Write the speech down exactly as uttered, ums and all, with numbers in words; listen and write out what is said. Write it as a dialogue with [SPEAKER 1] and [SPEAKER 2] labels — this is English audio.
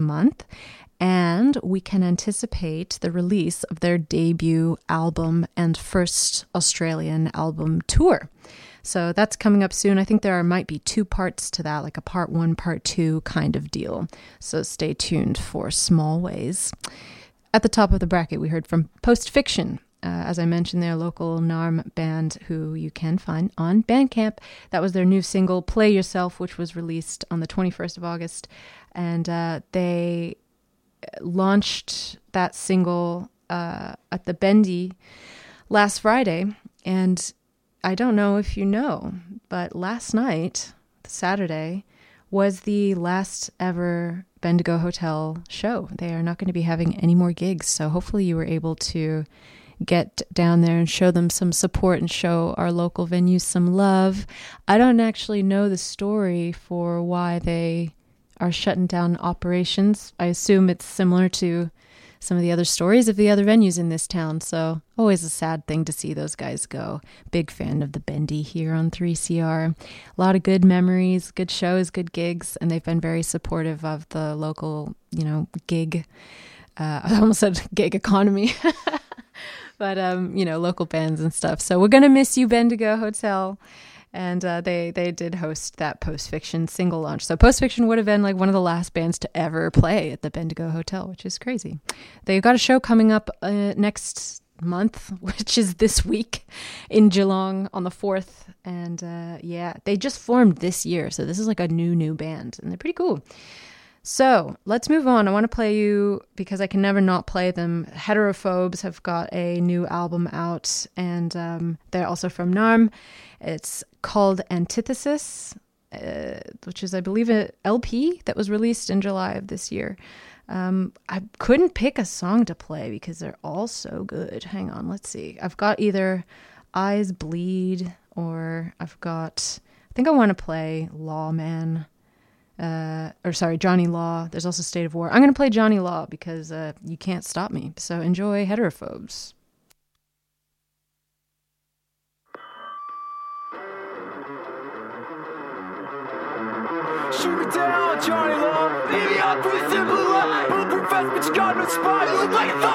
[SPEAKER 1] month, and we can anticipate the release of their debut album and first Australian album tour. So that's coming up soon. I think there are, might be two parts to that, like a part one, part two kind of deal. So stay tuned for Small Ways. At the top of the bracket, we heard from Post Fiction. Uh, as I mentioned, they're a local Naarm band who you can find on Bandcamp. That was their new single, Play Yourself, which was released on the twenty-first of August. And uh, they launched that single uh, at the Bendy last Friday. And I don't know if you know, but last night, Saturday, was the last ever Bendigo Hotel show. They are not going to be having any more gigs. So hopefully you were able to get down there and show them some support and show our local venues some love. I don't actually know the story for why they are shutting down operations. I assume it's similar to some of the other stories of the other venues in this town. So always a sad thing to see those guys go. Big fan of the Bendy here on three C R. A lot of good memories, good shows, good gigs, and they've been very supportive of the local, you know, gig. Uh, I almost said gig economy. But, um, you know, local bands and stuff. So we're going to miss you, Bendigo Hotel. And uh, they, they did host that Post Fiction single launch. So Post Fiction would have been like one of the last bands to ever play at the Bendigo Hotel, which is crazy. They've got a show coming up uh, next month, which is this week in Geelong on the fourth. And uh, yeah, they just formed this year. So this is like a new, new band. And they're pretty cool. So let's move on. I want to play you, because I can never not play them. Heterophobes have got a new album out, and um, they're also from Naarm. It's called Antithesis, uh, which is, I believe, an L P that was released in July of this year. Um, I couldn't pick a song to play because they're all so good. Hang on, let's see. I've got either Eyes Bleed, or I've got, I think I want to play Lawman. Uh, or sorry, Johnny Law. There's also State of War. I'm going to play Johnny Law because uh, you can't stop me. So enjoy Heterophobes.
[SPEAKER 2] Shoot me down, Johnny Law. Leave me out for a simple lie. Bulletproof vest, but you got no spine. You look like a thug.